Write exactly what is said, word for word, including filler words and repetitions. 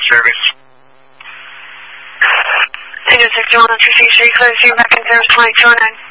service. Tango sixty-one on two six three, clear to see back in service twenty-two oh nine.